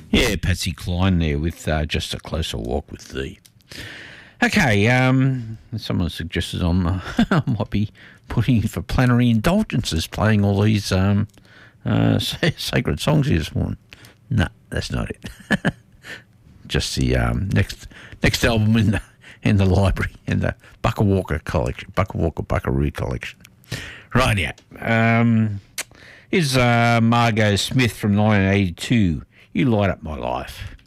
Yeah, Patsy Cline there with Just a Closer Walk with Thee. Okay, someone suggested I might be putting in for plenary indulgences playing all these sacred songs here this morning. No, that's not it. Just the next album in the library, in the Bucka Walker collection, Buckaroo collection. Right, yeah. Here's Margot Smith from 1982. You Light Up My Life.